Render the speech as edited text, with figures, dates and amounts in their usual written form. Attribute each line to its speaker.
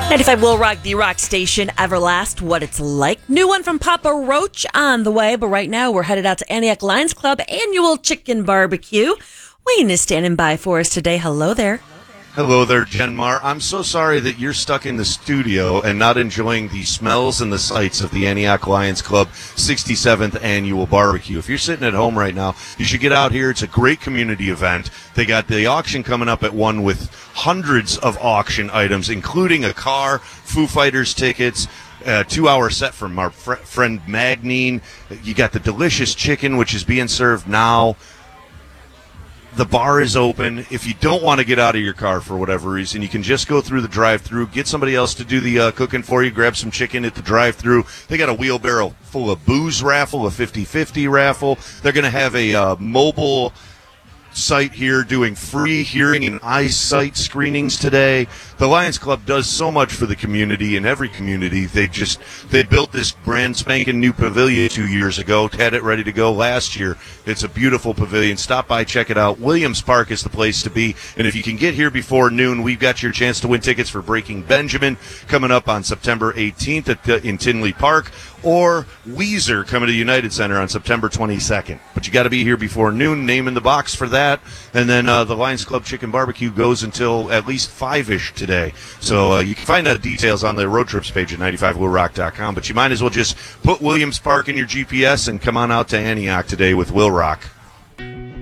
Speaker 1: 95 Will Rock, the rock station, Everlast, what it's like. New one from Papa Roach on the way, but right now we're headed out to Antioch Lions Club annual chicken barbecue. Wayne is standing by for us today. Hello there.
Speaker 2: Hello there, Jenmar. I'm so sorry that you're stuck in the studio and not enjoying the smells and the sights of the Antioch Lions Club 67th annual barbecue. If you're sitting at home right now, you should get out here. It's a great community event. They got the auction coming up at 1 with hundreds of auction items, including a car, Foo Fighters tickets, a 2-hour set from our friend Magnine. You got the delicious chicken, which is being served now. The bar is open. If you don't want to get out of your car for whatever reason, you can just go through the drive-thru, get somebody else to do the cooking for you, grab some chicken at the drive-thru. They got a wheelbarrow full of booze raffle, a 50-50 raffle. They're going to have a mobile site here doing free hearing and eyesight screenings today. The Lions Club does so much for the community. In every community, they built this brand spanking new pavilion 2 years ago, had it ready to go last year. It's a beautiful pavilion. Stop by, check it out. Williams Park is the place to be, and if you can get here before noon, we've got your chance to win tickets for Breaking Benjamin coming up on September 18th in Tinley Park, or Weezer coming to United Center on September 22nd. But you got to be here before noon. Name in the box for that. And then the Lions Club Chicken Barbecue goes until at least 5-ish today. So you can find out details on the road trips page at 95willrock.com. But you might as well just put Williams Park in your GPS and come on out to Antioch today with Will Rock.